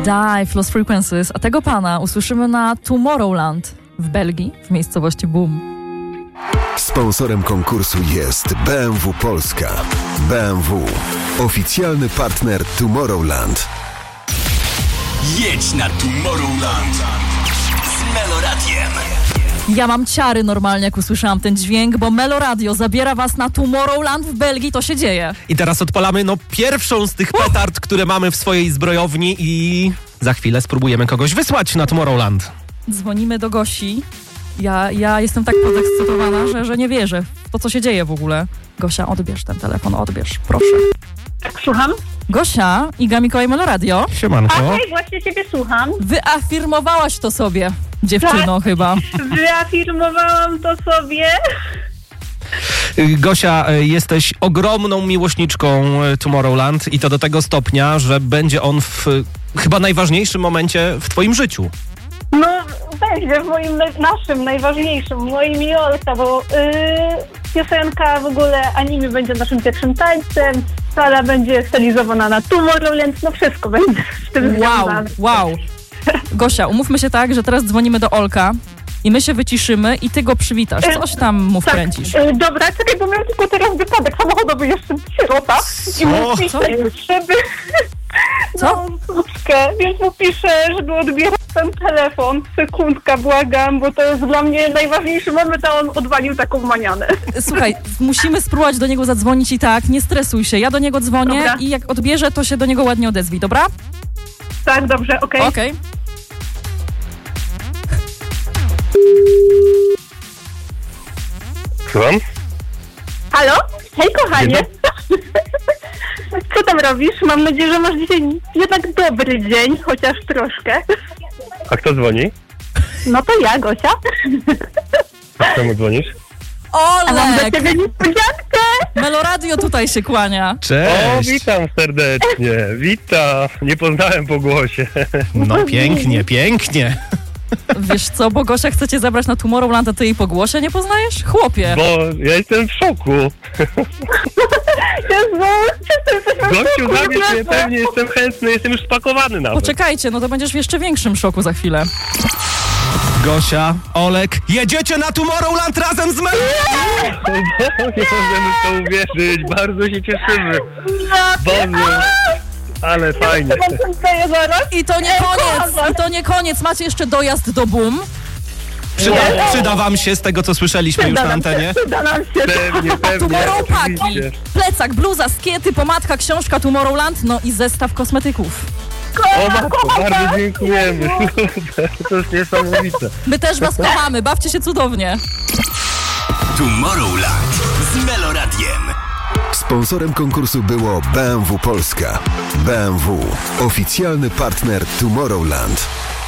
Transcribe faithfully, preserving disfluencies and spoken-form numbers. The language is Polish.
Dive, Lost Frequencies, a tego pana usłyszymy na Tomorrowland w Belgii, w miejscowości Boom. Sponsorem konkursu jest B M W Polska. B M W, oficjalny partner Tomorrowland. Jedź na Tomorrowland z Meloradiem. Ja mam ciary normalnie, jak usłyszałam ten dźwięk, bo Meloradio zabiera was na Tomorrowland w Belgii, to się dzieje. I teraz odpalamy no pierwszą z tych petard, które mamy w swojej zbrojowni i za chwilę spróbujemy kogoś wysłać na Tomorrowland. Dzwonimy do Gosi. Ja, ja jestem tak podekscytowana, że, że nie wierzę w to, co się dzieje w ogóle. Gosia, odbierz ten telefon, odbierz, proszę. Tak, słucham? Gosia, Iga Mikołaj, Meloradio. Siemanko. Okej, właśnie ciebie słucham. Wyafirmowałaś to sobie, dziewczyno, Tak. chyba. Wyafirmowałam to sobie. Gosia, jesteś ogromną miłośniczką Tomorrowland i to do tego stopnia, że będzie on w chyba najważniejszym momencie w twoim życiu. No, będzie w moim, naszym, najważniejszym, moim i Olka, bo yy, piosenka w ogóle anime będzie naszym pierwszym tańcem, sala będzie stylizowana na Tomorrowland, no wszystko będzie z tym Wow, związane. wow. Gosia, umówmy się tak, że teraz dzwonimy do Olka i my się wyciszymy i ty go przywitasz. Coś tam mu Tak, wkręcisz. yy, dobra, czekaj, bo miałem tylko teraz wypadek samochodowy, jeszcze sierota. I mu piszę, żeby... Co? No, słuczkę, więc mu piszę, żeby odbierał ten telefon. Sekundka, błagam, bo to jest dla mnie najważniejszy moment, a on odwalił taką manianę. Słuchaj, musimy spróbować do niego zadzwonić i tak, nie stresuj się. Ja do niego dzwonię Dobra. i jak odbierze, to się do niego ładnie odezwij, dobra? Tak, dobrze, okej. Okej. Słucham? Halo? Hej, kochanie. Co tam robisz? Mam nadzieję, że masz dzisiaj jednak dobry dzień, chociaż troszkę. A kto dzwoni? No to ja, Gosia. A czemu dzwonisz? A mam dla Olek! ciebie niespodziankę. Meloradio tutaj się kłania. O, Cześć! witam serdecznie. Witam. Nie poznałem po głosie. No pięknie, pięknie. Wiesz co, bo Gosia chce cię zabrać na Tomorrowland, a ty jej po głosie nie poznajesz? Chłopie. Bo ja jestem w szoku. Jezu, jesteśmy w Gościu, szoku, zabierz mnie, naprawdę. pewnie jestem chętny, jestem już spakowany nawet. Poczekajcie, no to będziesz w jeszcze większym szoku za chwilę. Gosia, Olek, jedziecie na Tomorrowland razem z Meloradiem! Nie możemy w to uwierzyć, bardzo się cieszymy. Boże, ale fajnie. Zobaczymy zaraz. I to nie koniec, i to nie koniec. Macie jeszcze dojazd do Boom. Przyda, przyda wam się z tego, co słyszeliśmy już na antenie? Przyda nam się. Pewnie, pewnie, Tomorrow Paki, oczywiście. plecak, bluza, skiety, pomadka, książka Tomorrowland, no i zestaw kosmetyków. O matko, bardzo dziękujemy. Super, to jest niesamowite. My też was kochamy, bawcie się cudownie. Tomorrowland z Meloradiem. Sponsorem konkursu było B M W Polska. B M W, oficjalny partner Tomorrowland.